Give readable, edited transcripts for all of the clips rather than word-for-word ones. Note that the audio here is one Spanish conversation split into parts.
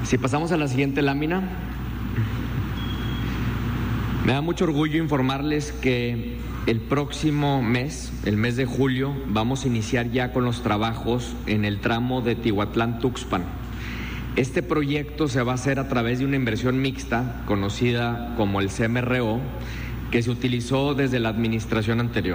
Si pasamos a la siguiente lámina, me da mucho orgullo informarles que el próximo mes, el mes de julio, vamos a iniciar ya con los trabajos en el tramo de Tihuatlán-Tuxpan. Este proyecto se va a hacer a través de una inversión mixta, conocida como el CMRO, que se utilizó desde la administración anterior.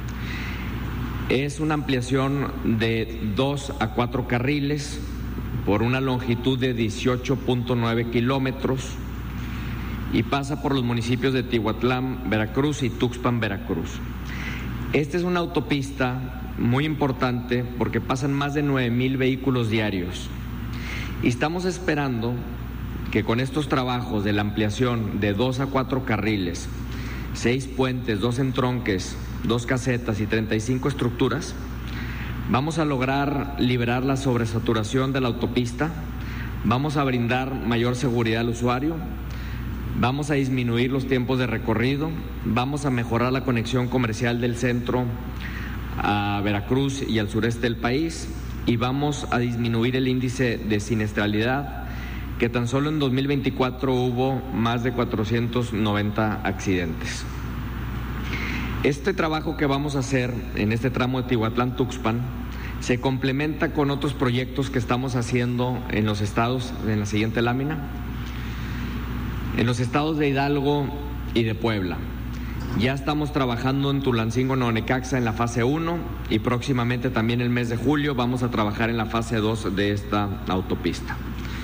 Es una ampliación de 2 a 4 carriles por una longitud de 18.9 kilómetros y pasa por los municipios de Tihuatlán, Veracruz y Tuxpan, Veracruz. Esta es una autopista muy importante porque pasan más de 9,000 vehículos diarios y estamos esperando que con estos trabajos de la ampliación de 2 a 4 carriles, 6 puentes, 2 entronques, 2 casetas y 35 estructuras, vamos a lograr liberar la sobresaturación de la autopista, vamos a brindar mayor seguridad al usuario, vamos a disminuir los tiempos de recorrido, vamos a mejorar la conexión comercial del centro a Veracruz y al sureste del país y vamos a disminuir el índice de siniestralidad, que tan solo en 2024 hubo más de 490 accidentes. Este trabajo que vamos a hacer en este tramo de Tihuatlán-Tuxpan se complementa con otros proyectos que estamos haciendo en los estados, en la siguiente lámina, en los estados de Hidalgo y de Puebla. Ya estamos trabajando en Tulancingo, Nuevo Necaxa en la fase 1 y próximamente también el mes de julio vamos a trabajar en la fase 2 de esta autopista.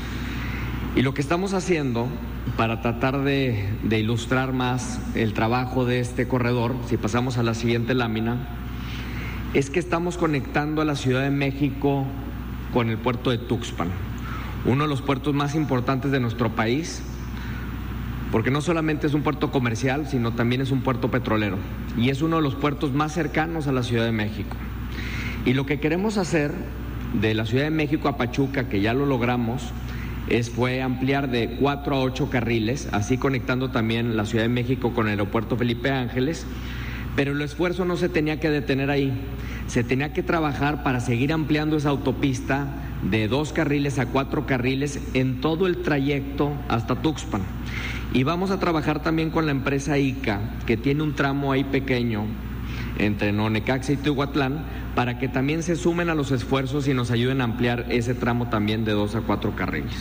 Y lo que estamos haciendo para tratar de ilustrar más el trabajo de este corredor, si pasamos a la siguiente lámina, es que estamos conectando a la Ciudad de México con el puerto de Tuxpan, uno de los puertos más importantes de nuestro país, porque no solamente es un puerto comercial, sino también es un puerto petrolero, y es uno de los puertos más cercanos a la Ciudad de México. Y lo que queremos hacer de la Ciudad de México a Pachuca, que ya lo logramos, fue ampliar de 4 a 8 carriles, así conectando también la Ciudad de México con el aeropuerto Felipe Ángeles, pero el esfuerzo no se tenía que detener ahí, se tenía que trabajar para seguir ampliando esa autopista de 2 carriles a 4 carriles en todo el trayecto hasta Tuxpan. Y vamos a trabajar también con la empresa ICA, que tiene un tramo ahí pequeño entre Nuevo Necaxa y Tihuatlán, para que también se sumen a los esfuerzos y nos ayuden a ampliar ese tramo también de 2 a 4 carriles.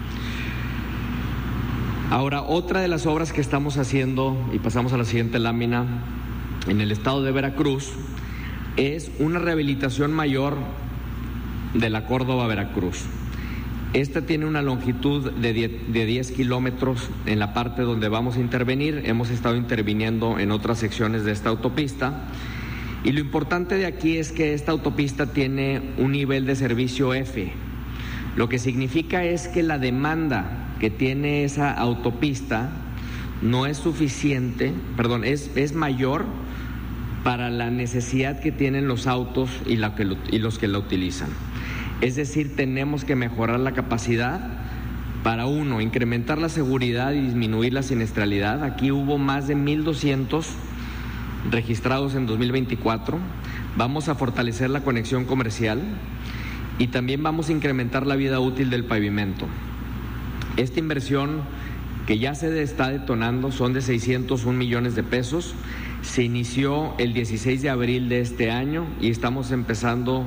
Ahora, otra de las obras que estamos haciendo, y pasamos a la siguiente lámina, en el estado de Veracruz, es una rehabilitación mayor de la Córdoba-Veracruz. Esta tiene una longitud de 10 kilómetros en la parte donde vamos a intervenir. Hemos estado interviniendo en otras secciones de esta autopista. Y lo importante de aquí es que esta autopista tiene un nivel de servicio F. Lo que significa es que la demanda que tiene esa autopista no es suficiente, es mayor para la necesidad que tienen los autos y los que la utilizan. Es decir, tenemos que mejorar la capacidad para, uno, incrementar la seguridad y disminuir la siniestralidad. Aquí hubo más de 1,200 registrados en 2024. Vamos a fortalecer la conexión comercial y también vamos a incrementar la vida útil del pavimento. Esta inversión que ya se está detonando son de 601 millones de pesos. Se inició el 16 de abril de este año y estamos pensando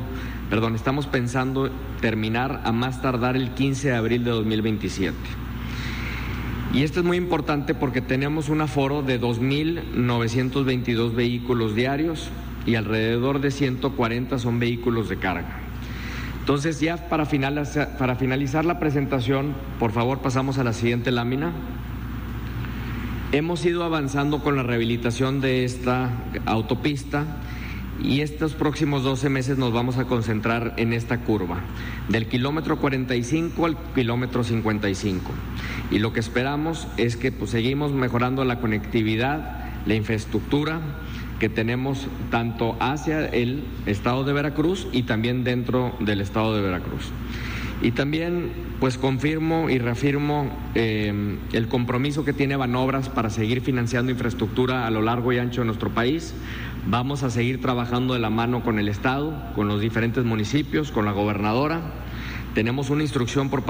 terminar a más tardar el 15 de abril de 2027. Y esto es muy importante porque tenemos un aforo de 2,922 vehículos diarios y alrededor de 140 son vehículos de carga. Entonces, ya para finalizar la presentación, por favor, pasamos a la siguiente lámina. Hemos ido avanzando con la rehabilitación de esta autopista y estos próximos 12 meses nos vamos a concentrar en esta curva, del kilómetro 45 al kilómetro 55. Y lo que esperamos es que seguimos mejorando la conectividad, la infraestructura que tenemos tanto hacia el estado de Veracruz y también dentro del estado de Veracruz. Y también confirmo y reafirmo el compromiso que tiene Banobras para seguir financiando infraestructura a lo largo y ancho de nuestro país. Vamos a seguir trabajando de la mano con el estado, con los diferentes municipios, con la gobernadora. Tenemos una instrucción por